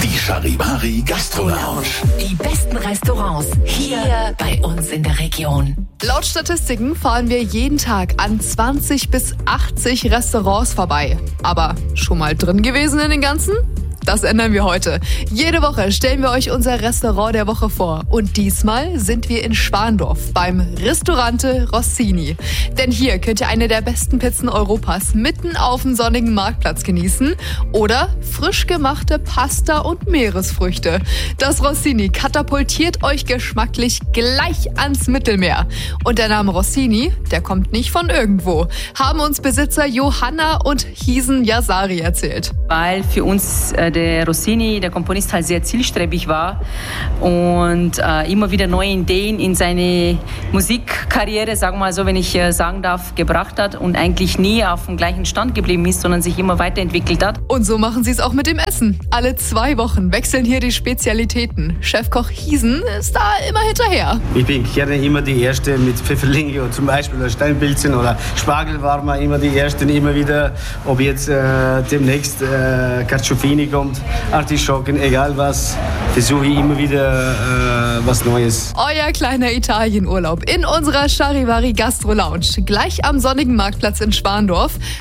Die Charivari Gastro Lounge. Die besten Restaurants hier bei uns in der Region. Laut Statistiken fahren wir jeden Tag an 20 bis 80 Restaurants vorbei. Aber schon mal drin gewesen in den ganzen? Das ändern wir heute. Jede Woche stellen wir euch unser Restaurant der Woche vor. Und diesmal sind wir in Schwandorf beim Ristorante Rossini. Denn hier könnt ihr eine der besten Pizzen Europas mitten auf dem sonnigen Marktplatz genießen. Oder frisch gemachte Pasta und Meeresfrüchte. Das Rossini katapultiert euch geschmacklich gleich ans Mittelmeer. Und der Name Rossini, der kommt nicht von irgendwo. Haben uns Besitzer Johanna und Hisen Yasari erzählt. Weil für uns der Rossini, der Komponist, halt sehr zielstrebig war und immer wieder neue Ideen in seine Musikkarriere, sagen wir mal so, wenn ich sagen darf, gebracht hat und eigentlich nie auf dem gleichen Stand geblieben ist, sondern sich immer weiterentwickelt hat. Und so machen sie es auch mit dem Essen. Alle 2 Wochen wechseln hier die Spezialitäten. Chefkoch Hisen ist da immer hinterher. Ich bin gerne immer die Erste mit Pfifferlinge oder zum Beispiel oder Steinpilzen oder Spargel war mal immer die Erste, immer wieder, ob jetzt demnächst Carciofini kommt, Artischocken, egal was, versuche ich immer wieder was Neues. Euer kleiner Italienurlaub in unserer Charivari Gastro Lounge, gleich am sonnigen Marktplatz in Schwandorf.